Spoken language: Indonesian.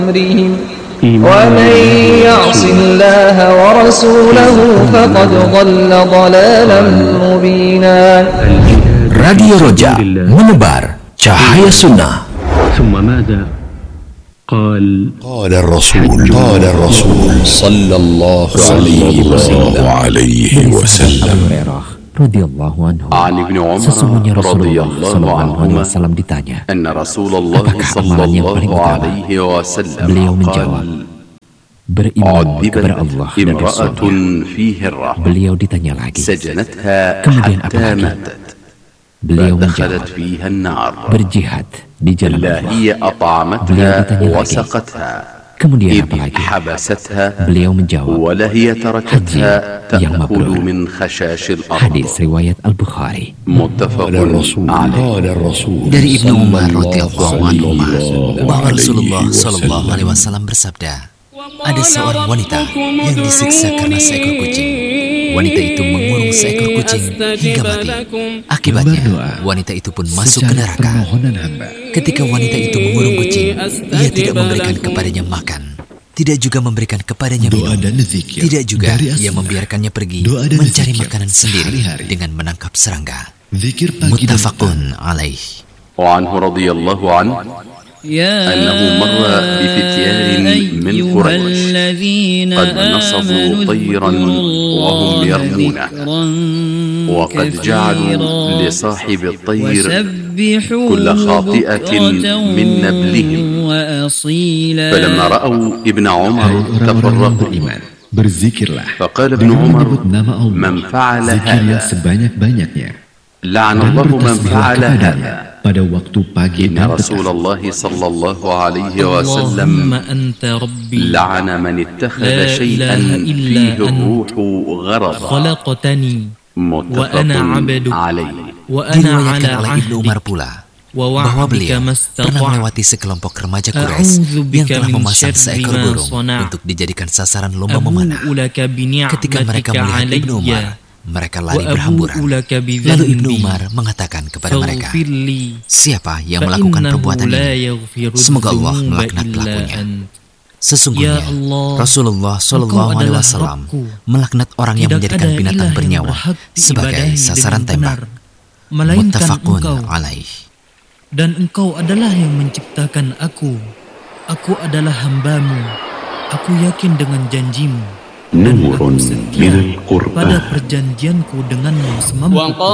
أمرهم ومن يعص الله ورسوله فقد ضل ضلالا مبينا. Radio Roja menebar cahaya sunnah. ثم ماذا قال الرسول صلى الله عليه وسلم. Radhiyallahu anhu. Sesungguhnya Rasulullah sallallahu alaihi wasallam ditanya, apakah amalan yang paling utama? Beliau menjawab, beriman kepada Allah dan Rasul-Nya. Beliau ditanya lagi, kemudian apa lagi? Beliau menjawab, berjihad di jalan Allah. Beliau ditanya lagi, kemudian apa lagi? Beliau menjawab, haji yang mabrur. Hadis riwayat Al-Bukhari. Dari Ibnu Umar radhiyallahu anhu bahwa Rasulullah sallallahu alaihi wasallam bersabda, ada seorang wanita yang disiksa karena seekor kucing. Wanita itu mengurung seekor kucing hingga mati. Akibatnya, wanita itu pun masuk ke neraka. Ketika wanita itu mengurung kucing, ia tidak memberikan kepadanya makan, tidak juga memberikan kepadanya minum, tidak juga ia membiarkannya pergi mencari makanan sendiri dengan menangkap serangga. Muttafaqun alaih. وعنه رضي الله عنه أنه مر بفتيان من قريش قد نصبوا طيرا وهم يرمونه وقد جعلوا لصاحب الطير كل خاطئة من نبلهم فلما رأوا ابن عمر تفرقوا فقال ابن عمر من فعل هذا لعن الله من فعل هذا. Pada waktu pagi إن رسول الله صلى الله عليه وسلم لعن من اتخذ شيئا فيه الروح غرضا. متفق عليه. Diriwayatkan oleh Ibnu Umar pula bahwa beliau pernah melewati sekelompok remaja Quraisy yang telah memasang seekor burung untuk dijadikan sasaran lomba memanah. Ketika mereka melihat Ibnu Umar, mereka lari berhamburan. Lalu Ibnu Umar mengatakan kepada mereka, siapa yang melakukan perbuatan ini? Semoga Allah melaknat pelakunya. Sesungguhnya Rasulullah SAW melaknat orang yang menjadikan binatang bernyawa sebagai sasaran tembak. Muttafaqun alaih. Dan engkau adalah yang menciptakan aku. Aku adalah hambamu. Aku yakin dengan janjimu. Dan aku setia pada perjanjianku denganmu semampu.